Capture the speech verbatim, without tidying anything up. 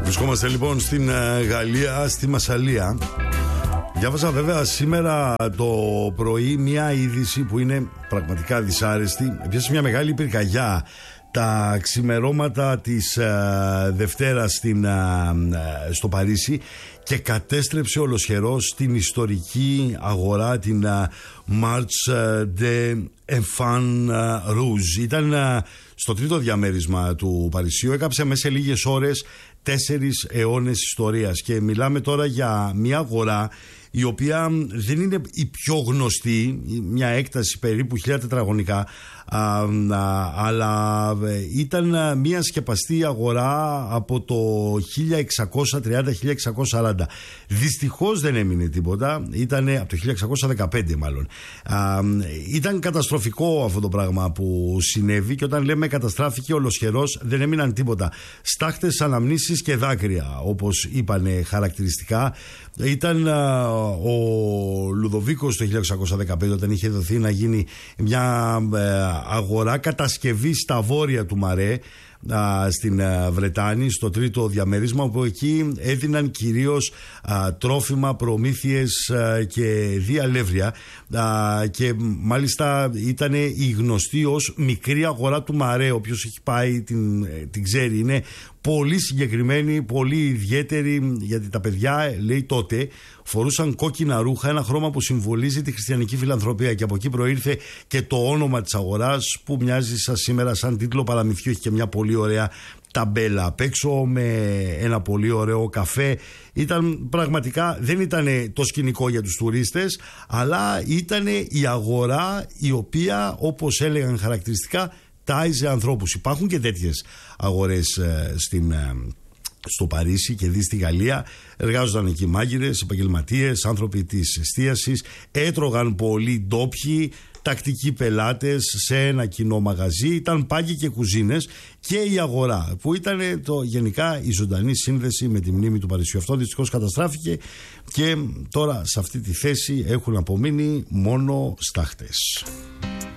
Βρισκόμαστε λοιπόν στην Γαλλία, στη Μασσαλία. Διάβασα βέβαια σήμερα το πρωί μια είδηση που είναι πραγματικά δυσάρεστη. Έπιασε μια μεγάλη πυρκαγιά τα ξημερώματα της uh, Δευτέρας στην, uh, στο Παρίσι και κατέστρεψε ολοσχερός την ιστορική αγορά, την uh, Marche des Enfants Rouges. Ήταν uh, στο τρίτο διαμέρισμα του Παρισιού, έκαψε μέσα σε λίγες ώρες τέσσερις αιώνες ιστορίας και μιλάμε τώρα για μια αγορά η οποία δεν είναι η πιο γνωστή, μια έκταση περίπου χίλια τετραγωνικά, α, α, αλλά ήταν μια σκεπαστή αγορά από το χίλια εξακόσια τριάντα με χίλια εξακόσια σαράντα. Δυστυχώς δεν έμεινε τίποτα, ήταν από το χίλια εξακόσια δεκαπέντε μάλλον. Α, ήταν καταστροφικό αυτό το πράγμα που συνέβη, και όταν λέμε καταστράφηκε ολοσχερός δεν έμειναν τίποτα. Στάχτες, αναμνήσεις και δάκρυα, όπως είπανε χαρακτηριστικά. Ήταν α, ο Λουδοβίκος το χίλια εξακόσια δεκαπέντε, όταν είχε δοθεί να γίνει μια ε, αγορά κατασκευή στα βόρεια του Μαρέ, α, στην α, Βρετάνη, στο τρίτο διαμέρισμα, όπου εκεί έδιναν κυρίως α, τρόφιμα, προμήθειες α, και διαλεύρια, α, και μάλιστα ήταν η γνωστή ως μικρή αγορά του Μαρέ. Όποιος έχει πάει την, την ξέρει. Είναι πολύ συγκεκριμένη, πολύ ιδιαίτερη, γιατί τα παιδιά, λέει, τότε φορούσαν κόκκινα ρούχα, ένα χρώμα που συμβολίζει τη χριστιανική φιλανθρωπία, και από εκεί προήρθε και το όνομα της αγοράς, που μοιάζει σαν σήμερα σαν τίτλο παραμυθιού. Έχει και μια πολύ ωραία ταμπέλα απ' έξω με ένα πολύ ωραίο καφέ. Ήταν πραγματικά, δεν ήταν το σκηνικό για τους τουρίστες, αλλά ήταν η αγορά η οποία, όπως έλεγαν χαρακτηριστικά, τάιζε ανθρώπους. Υπάρχουν και τέτοιες αγορές ε, στην, ε, στο Παρίσι και δει στη Γαλλία. Εργάζονταν εκεί μάγειρες, επαγγελματίες, άνθρωποι της εστίασης, έτρωγαν πολλοί ντόπιοι, τακτικοί πελάτες σε ένα κοινό μαγαζί. Ήταν πάγκοι και κουζίνες και η αγορά, που ήταν το, γενικά η ζωντανή σύνδεση με τη μνήμη του Παρισιού. Αυτό δυστυχώς καταστράφηκε και τώρα σε αυτή τη θέση έχουν απομείνει μόνο στάχτες.